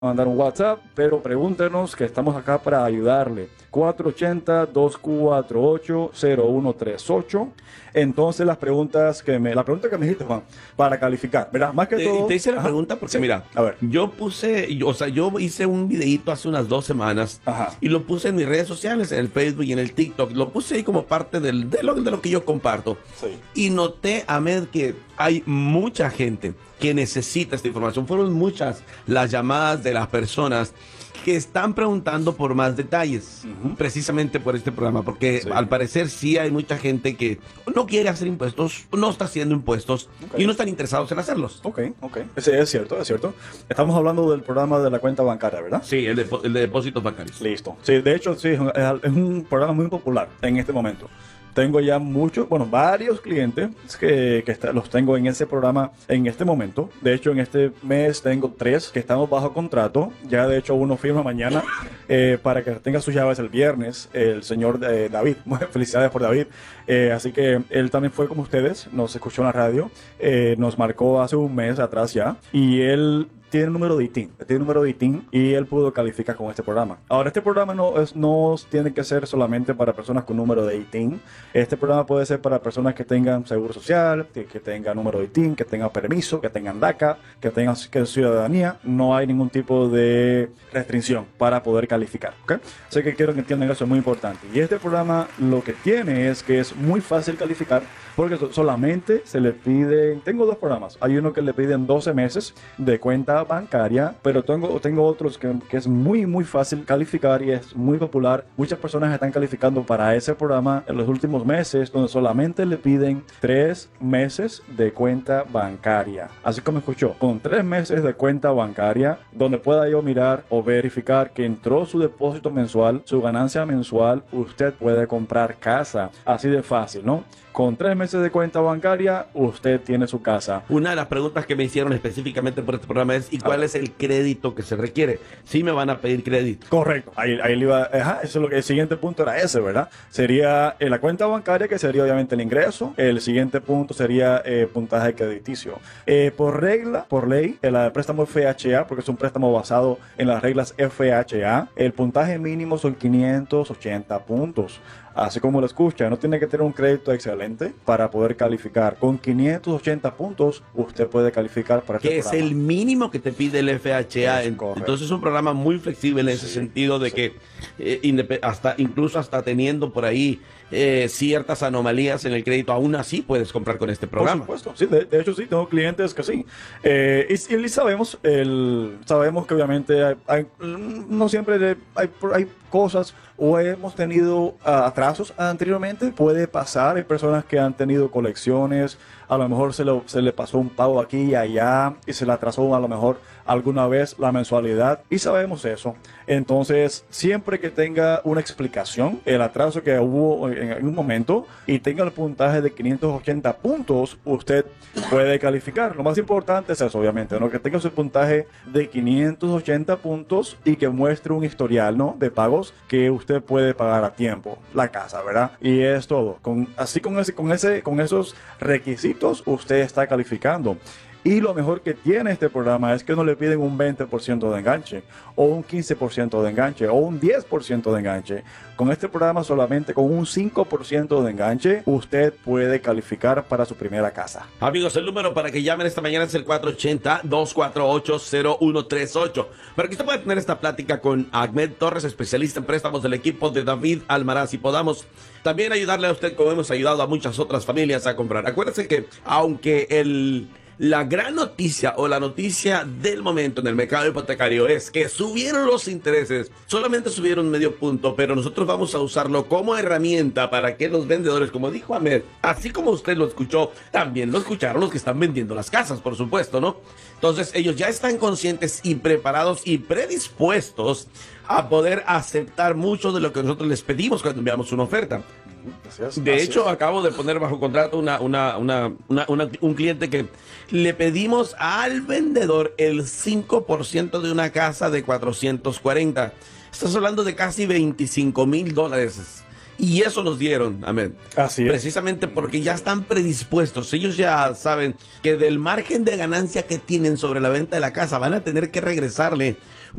mandar un WhatsApp, pero pregúntenos que estamos acá para ayudarle. 480-248-0138. Entonces la pregunta que me dijiste, Juan, para calificar, ¿verdad? Más que todo. Te hice la Ajá, pregunta porque, sí, mira, a ver. yo hice un videíto hace unas 2 semanas Ajá. y lo puse en mis redes sociales, en el Facebook y en el TikTok. Lo puse ahí como parte de lo que yo comparto. Sí. Y noté, Ahmed, que hay mucha gente que necesita esta información. Fueron muchas las llamadas de las personas que están preguntando por más detalles, precisamente por este programa, porque Sí. al parecer sí hay mucha gente que no quiere hacer impuestos, no está haciendo impuestos y no están interesados en hacerlos. Ok. Sí, es cierto, es cierto. Estamos hablando del programa de la cuenta bancaria, ¿verdad? Sí, el de depósitos bancarios. Listo. Sí, de hecho, sí, es un programa muy popular en este momento. Tengo ya varios clientes los tengo en ese programa en este momento. De hecho, en este mes tengo 3 que estamos bajo contrato. Ya de hecho uno firma mañana para que tenga sus llaves el viernes, el señor David. Felicidades por David. Así que él también fue como ustedes, nos escuchó en la radio, nos marcó hace un mes atrás ya. Y él tiene un número de ITIN, y él pudo calificar con este programa. Ahora, este programa no tiene que ser solamente para personas con número de ITIN. Este programa puede ser para personas que tengan seguro social, que tengan número de ITIN, que tengan permiso, que tengan DACA, que tengan ciudadanía. No hay ningún tipo de restricción para poder calificar, ¿ok? Así que quiero que entiendan eso, es muy importante. Y este programa lo que tiene es que es muy fácil calificar porque solamente se le piden, tengo 2 programas, hay uno que le piden 12 meses de cuenta bancaria, pero tengo otros que es muy fácil calificar y es muy popular. Muchas personas están calificando para ese programa en los últimos meses, donde solamente le piden 3 meses de cuenta bancaria. Así como escuchó, con 3 meses de cuenta bancaria, donde pueda yo mirar o verificar que entró su depósito mensual, su ganancia mensual, usted puede comprar casa. Así de fácil, ¿no? Con 3 meses de cuenta bancaria, usted tiene su casa. Una de las preguntas que me hicieron específicamente por este programa es: ¿y cuál es el crédito que se requiere? Sí me van a pedir crédito. Correcto. Ahí le iba. Ajá, eso es lo que el siguiente punto era ese, ¿verdad? Sería la cuenta bancaria, que sería obviamente el ingreso. El siguiente punto sería puntaje crediticio. Por ley, el préstamo FHA, porque es un préstamo basado en las reglas FHA, el puntaje mínimo son 580 puntos. Así como lo escucha, no tiene que tener un crédito excelente para poder calificar. Con 580 puntos, usted puede calificar para este Que es programa. el mínimo que te pide el FHA. Es correcto. Entonces es un programa muy flexible en ese sentido de que incluso hasta teniendo por ahí ciertas anomalías en el crédito, aún así puedes comprar con este programa. Por supuesto, sí, de hecho sí, tengo clientes que sí. Y sabemos que obviamente no siempre hay cosas, o hemos tenido atrasos anteriormente, puede pasar. Hay personas que han tenido colecciones, a lo mejor se le pasó un pago aquí y allá y se le atrasó a lo mejor alguna vez la mensualidad, y sabemos eso. Entonces, siempre que tenga una explicación, el atraso que hubo en un momento, y tenga el puntaje de 580 puntos, usted puede calificar. Lo más importante es eso, obviamente, ¿no? Que tenga su puntaje de 580 puntos y que muestre un historial, ¿no?, de pagos que usted puede pagar a tiempo la casa, ¿verdad? Y es todo. Con esos requisitos, usted está calificando. Y lo mejor que tiene este programa es que no le piden un 20% de enganche, o un 15% de enganche, o un 10% de enganche. Con este programa, solamente con un 5% de enganche, usted puede calificar para su primera casa. Amigos, el número para que llamen esta mañana es el 480-248-0138. Para que usted pueda tener esta plática con Ahmed Torres, especialista en préstamos del equipo de David Almaraz, y podamos también ayudarle a usted como hemos ayudado a muchas otras familias a comprar. Acuérdense que aunque la gran noticia o la noticia del momento en el mercado hipotecario es que subieron los intereses, solamente subieron medio punto, pero nosotros vamos a usarlo como herramienta para que los vendedores, como dijo Ahmed, así como usted lo escuchó, también lo escucharon los que están vendiendo las casas, por supuesto, ¿no? Entonces ellos ya están conscientes y preparados y predispuestos a poder aceptar mucho de lo que nosotros les pedimos cuando enviamos una oferta. De hecho, acabo de poner bajo contrato un cliente que le pedimos al vendedor el 5% de una casa de 440. Estás hablando de casi $25,000. Y eso nos dieron, amén. Así es. Precisamente porque ya están predispuestos. Ellos ya saben que del margen de ganancia que tienen sobre la venta de la casa van a tener que regresarle